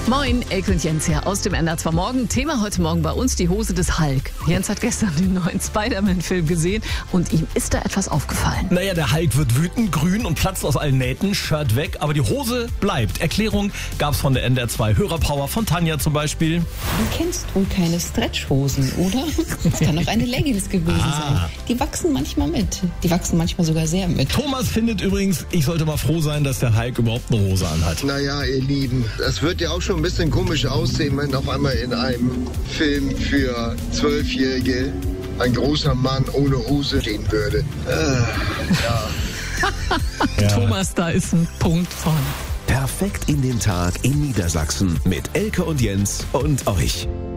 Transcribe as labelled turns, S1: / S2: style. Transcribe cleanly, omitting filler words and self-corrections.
S1: Moin, Elke und Jens hier aus dem NDR Morgen. Thema heute Morgen bei uns, die Hose des Hulk. Jens hat gestern den neuen Spider-Man-Film gesehen und ihm ist da etwas aufgefallen.
S2: Naja, der Hulk wird wütend, grün und platzt aus allen Nähten, Shirt weg, aber die Hose bleibt. Erklärung gab's von der NDR 2 Hörerpower von Tanja zum Beispiel.
S3: Du kennst wohl keine Stretchhosen, oder? Das kann doch eine Leggings gewesen sein. Die wachsen manchmal mit. Die wachsen manchmal sogar sehr mit.
S2: Thomas findet übrigens, ich sollte mal froh sein, dass der Hulk überhaupt eine Hose anhat.
S4: Naja, ihr Lieben, das wird ja auch schon ein bisschen komisch aussehen, wenn auf einmal in einem Film für 12-Jährige ein großer Mann ohne Hose stehen würde.
S1: Ja. Thomas, da ist ein Punkt von.
S5: Perfekt in den Tag in Niedersachsen mit Elke und Jens und euch.